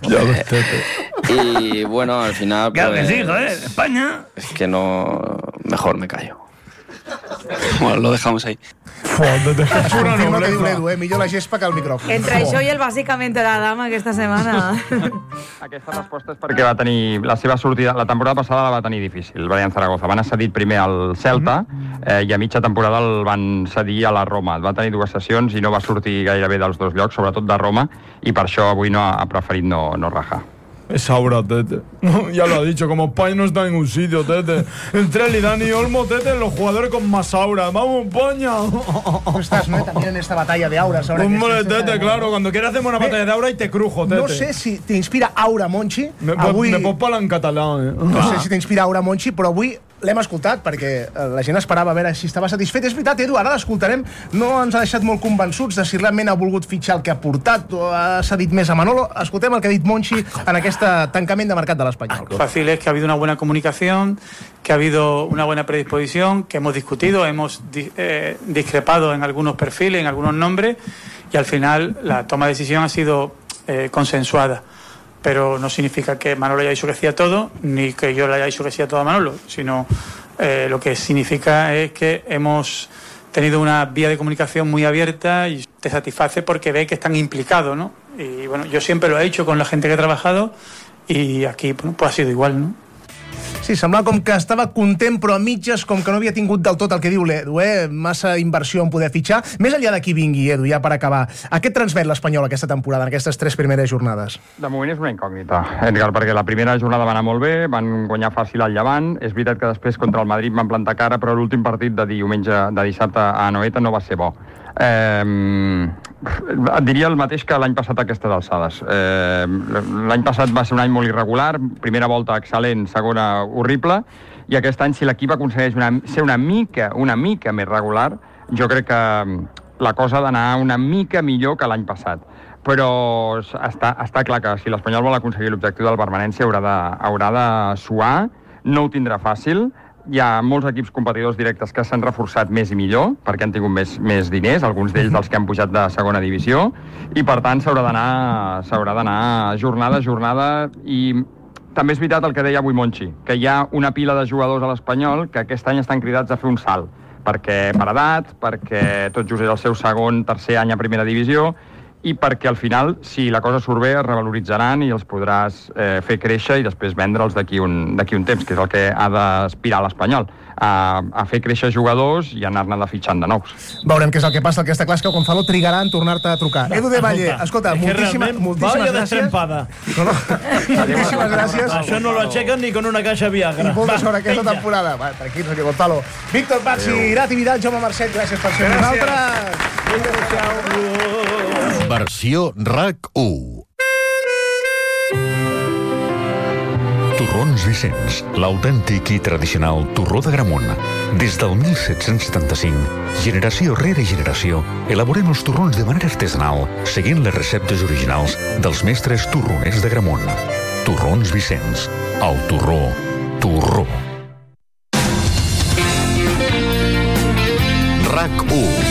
Y bueno, al final claro que sí, joder, España. Es que no, mejor me callo. Bueno, lo dejamos ahí. Confirma que diu l'Edu, millor la gespa que el micròfon. Entre això i el bàsicament de la dama aquesta setmana. Aquesta resposta és perquè va tenir la seva sortida... La temporada passada la va tenir difícil, Brian Zaragoza. Van cedit primer al Celta i a mitja temporada el van cedir a la Roma. Va tenir 2 sessions i no va sortir gairebé dels 2 llocs, sobretot de Roma, i per això avui no ha preferit no rajar. Es ahora, Tete. Ya lo ha dicho, como España no está en ningún sitio, Tete. Entre él y Dani Olmo, Tete, los jugadores con más aura. ¡Vamos, España! Tú estás, ¿no? También en esta batalla de auras. Hombre, Tete, claro. Cuando quieras hacemos una batalla de aura y te crujo, Tete. No sé si t'inspira aura, Monchi. Me pot parlar en català, No sé si t'inspira aura, Monchi, però avui l'hem escoltat perquè la gent esperava a veure si estava satisfet. És veritat, Edu, ara l'escoltarem. No ens ha deixat molt convençuts de si realment ha volgut fitxar el que ha portat o ha cedit més a Manolo. Escoltem el que ha dit Monchi en aquest tancament de mercat de l'Espanyol. Fácil es que ha habido una buena comunicación, que ha habido una buena predisposición, que hemos discutido, hemos discrepado en algunos perfiles, en algunos nombres, y al final la toma de decisión ha sido consensuada. Pero no significa que Manolo haya dicho que hacía todo, ni que yo le haya dicho que hacía todo a Manolo, sino lo que significa es que hemos tenido una vía de comunicación muy abierta y te satisface porque ve que están implicados, ¿no? Y bueno, yo siempre lo he hecho con la gente que he trabajado y aquí, bueno, pues ha sido igual, ¿no? Sí, semblava com que estava content, però a mitges, com que no havia tingut del tot el que diu l'Edu, massa inversió en poder fitxar. Més enllà de qui vingui, Edu, ja per acabar, a què transmet l'Espanyol aquesta temporada, en aquestes 3 primeres jornades? De moment és una incògnita, Edgar, perquè la primera jornada va anar molt bé, van guanyar fàcil al Llevant, és veritat que després contra el Madrid van plantar cara, però l'últim partit de dissabte a Anoeta no va ser bo. Et diria el mateix que l'any passat a aquestes alçades. L'any passat va ser un any molt irregular, primera volta excel·lent, segona horrible, i aquest any, si l'equip aconsegueix ser una mica més regular, jo crec que la cosa ha d'anar una mica millor que l'any passat. Però està clar que si l'Espanyol vol aconseguir l'objectiu de la permanència haurà de suar, no ho tindrà fàcil. Hi ha molts equips competidors directes que s'han reforçat més i millor, perquè han tingut més diners, alguns d'ells dels que han pujat de segona divisió, i per tant s'haurà d'anar jornada a jornada. I també és veritat el que deia avui Monchi, que hi ha una pila de jugadors a l'Espanyol que aquest any estan cridats a fer un salt, perquè per edat, perquè tot just és el seu segon, tercer any a primera divisió, i perquè al final, si la cosa surt bé, es revaloritzaran i els podràs fer créixer i després vendre'ls d'aquí un temps, que és el que ha d'aspirar l'Espanyol, a fer créixer jugadors i anar-ne de fitxant de nous. Veurem què és el que passa. El que està clar és que Gonzalo trigarà en tornar-te a trucar. Edu de Valle, escolta, moltíssimes gràcies. Moltíssimes gràcies. Això no lo aixequen ni con una caixa Viagra. I molta sort aquesta temporada. Va, tranquil, senyor Gonzalo. Víctor Pazzi, Irati Vidal, Jaume Marcet, gràcies per ser amb nosaltres. Versió RAC1. Torrons Vicenç, l'autèntic i tradicional torró de Gramunt. Des del 1775, generació rere generació, elaborem els torrons de manera artesanal, seguint les receptes originals dels mestres torroners de Gramunt. Torrons Vicenç, el torró, torró. RAC1.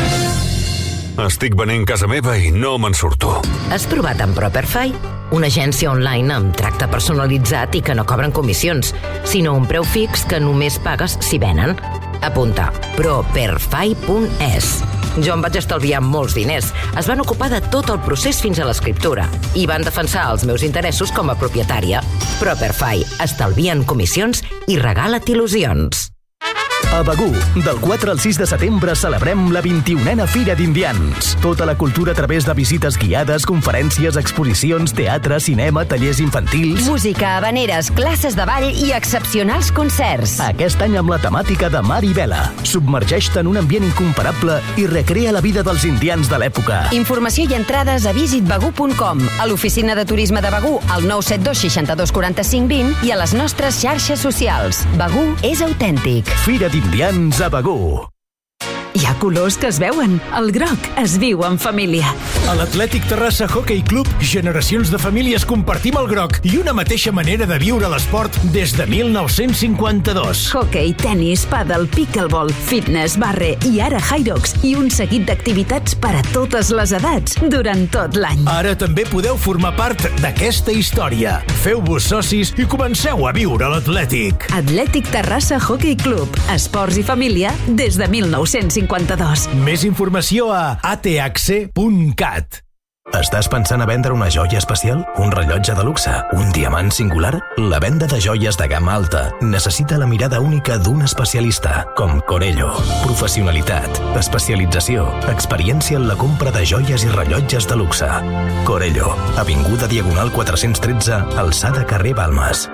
Estic venent casa meva i no me'n surto. Has provat amb Properfy? Una agència online amb tracte personalitzat i que no cobren comissions, sinó un preu fix que només pagues si venen. Apunta, properfy.es. Jo em vaig estalviar molts diners. Es van ocupar de tot el procés fins a l'escriptura i van defensar els meus interessos com a propietària. Properfy. Estalvien comissions i regala't il·lusions. A Begur, del 4 al 6 de setembre celebrem la 21a Fira d'Indians. Tota la cultura a través de visites guiades, conferències, exposicions, teatre, cinema, tallers infantils... Música, habaneres, classes de ball i excepcionals concerts. Aquest any amb la temàtica de mar i vela. Submergeix-te en un ambient incomparable i recrea la vida dels indians de l'època. Informació i entrades a visitbegur.com, a l'oficina de turisme de Begur, al 972 62 45 20 i a les nostres xarxes socials. Begur és autèntic. Fira d'Indians a Begur. Hi ha colors que es veuen. El groc es viu en família. A l'Atlètic Terrassa Hockey Club, generacions de famílies compartim el groc i una mateixa manera de viure l'esport des de 1952. Hockey, tenis, pàdel, pickleball, fitness, barre i ara Hyrox i un seguit d'activitats per a totes les edats durant tot l'any. Ara també podeu formar part d'aquesta història. Feu-vos socis i comenceu a viure l'Atlètic. Atlètic Terrassa Hockey Club. Esports i família des de 1952. Més informació a athc.cat. Estàs pensant a vendre una joia especial? Un rellotge de luxe? Un diamant singular? La venda de joies de gamma alta necessita la mirada única d'un especialista, com Corello. Professionalitat, especialització, experiència en la compra de joies i rellotges de luxe. Corello, avinguda Diagonal 413, alçada carrer Balmes.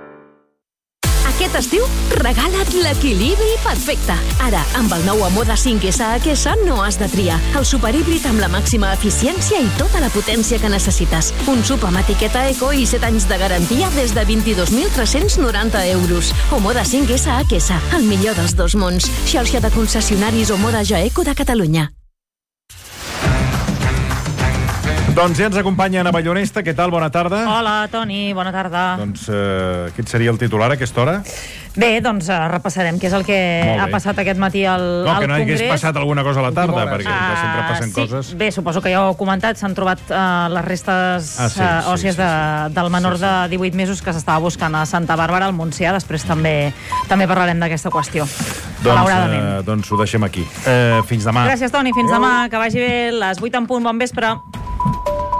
Aquest estiu, regala't l'equilibri perfecte. Ara, amb el nou Omoda 5S Aquesa no has de triar. El superhíbrid amb la màxima eficiència i tota la potència que necessites. Un sub amb etiqueta eco i 7 anys de garantia des de 22.390 euros. Omoda 5S Aquesa, el millor dels dos mons. Xarxa de concessionaris Omoda Jaeco de Catalunya. Doncs ja ens acompanya Ana Ballonesta. Què tal? Bona tarda. Hola, Toni, bona tarda. Doncs quin seria el titular a aquesta hora? Bé, doncs repassarem què és el que ha passat aquest matí al Congrés. No, que no hagués passat alguna cosa a la tarda, perquè sempre passen coses. Bé, suposo que ja ho heu comentat, s'han trobat les restes òssies del menor de 18 mesos que s'estava buscant a Santa Bàrbara, al Montsià. Després també parlarem d'aquesta qüestió, malauradament. Doncs ho deixem aquí. Fins demà. Gràcies, Toni. Fins demà. Que vagi bé les 8 en punt. Bon vespre.